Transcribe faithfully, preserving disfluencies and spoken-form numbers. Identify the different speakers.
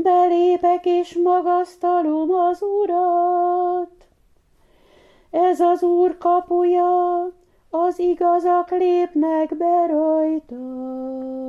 Speaker 1: belépek és magasztalom az Urat. Ez az Úr kapuja, az igazak lépnek be rajta.